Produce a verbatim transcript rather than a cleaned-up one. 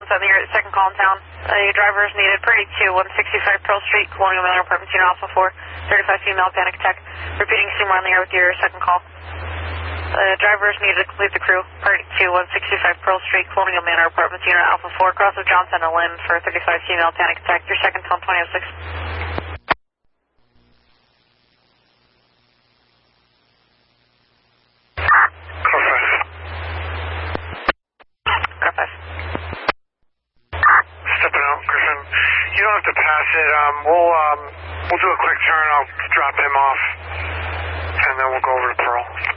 on the second call in town. Uh, your driver is needed. Pretty two, one sixty-five Pearl Street, Colonial Manor Apartments, Unit Alpha four, thirty-five female, panic attack. Repeating, Seymour on the air with your second call. Uh, driver is needed to complete the crew. Party two, one sixty-five Pearl Street, Colonial Manor Apartments, Unit Alpha four, cross of Johnson and Lynn for thirty-five female, panic attack. Your second call, twenty oh six. You don't have to pass it. Um, we'll um, we'll do a quick turn. I'll drop him off, and then we'll go over to Pearl.